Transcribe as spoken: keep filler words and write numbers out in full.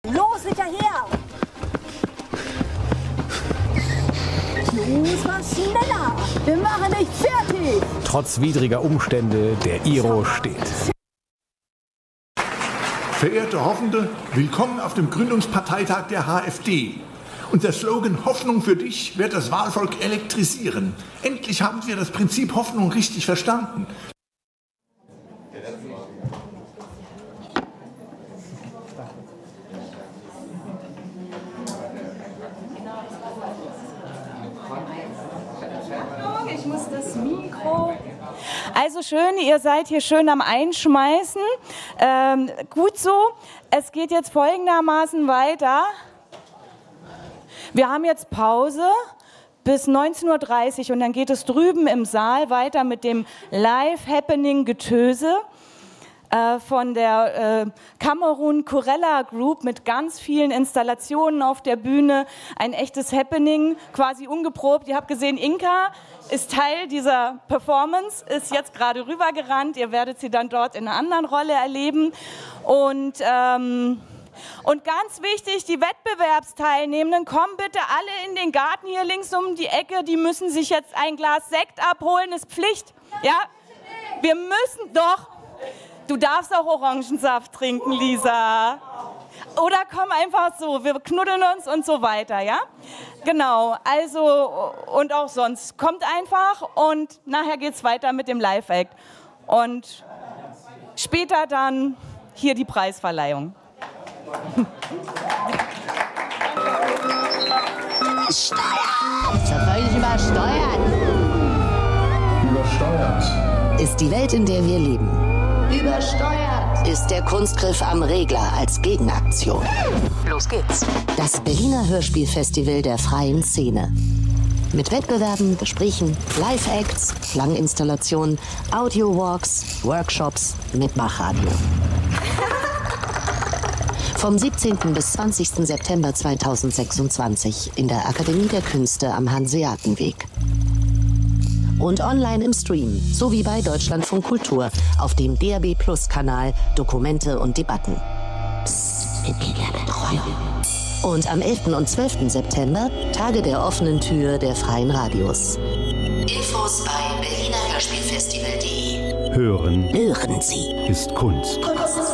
Los, hinterher! Los, was schneller! Wir machen dich fertig! Trotz widriger Umstände, der Iro steht. Verehrte Hoffende, willkommen auf dem Gründungsparteitag der H F D. Unser Slogan Hoffnung für dich wird das Wahlvolk elektrisieren. Endlich haben wir das Prinzip Hoffnung richtig verstanden. Ich muss das Mikro... Also schön, ihr seid hier schön am Einschmeißen. Ähm, gut so. Es geht jetzt folgendermaßen weiter. Wir haben jetzt Pause bis neunzehn Uhr dreißig und dann geht es drüben im Saal weiter mit dem Live-Happening-Getöse äh, von der äh, Kamerun Kurella Group mit ganz vielen Installationen auf der Bühne. Ein echtes Happening, quasi ungeprobt. Ihr habt gesehen, Inka ist Teil dieser Performance, ist jetzt gerade rübergerannt. Ihr werdet sie dann dort in einer anderen Rolle erleben. Und, ähm, und ganz wichtig, die Wettbewerbsteilnehmenden, kommen bitte alle in den Garten hier links um die Ecke. Die müssen sich jetzt ein Glas Sekt abholen, ist Pflicht. Ja, wir müssen doch. Du darfst auch Orangensaft trinken, Lisa. Oder komm einfach so, wir knuddeln uns und so weiter, ja? Genau, also und auch sonst. Kommt einfach und nachher geht's weiter mit dem Live-Act. Und später dann hier die Preisverleihung. Steuern! Ist doch völlig übersteuert. Übersteuert. Ist die Welt, in der wir leben. Übersteuert. Ist der Kunstgriff am Regler als Gegenaktion. Los geht's. Das Berliner Hörspielfestival der freien Szene. Mit Wettbewerben, Gesprächen, Live-Acts, Klanginstallationen, Audio-Walks, Workshops, Mitmachradio. Vom siebzehnten bis zwanzigsten September zweitausendsechsundzwanzig in der Akademie der Künste am Hanseatenweg. Und online im Stream, sowie bei Deutschlandfunk Kultur auf dem D A B Plus Kanal Dokumente und Debatten. Psst, Mitgliederbetreuung. Und am elften und zwölften September Tage der offenen Tür der freien Radios. Infos bei berliner hörspielfestival punkt de. Hören Hören Sie. ist Kunst. Kunst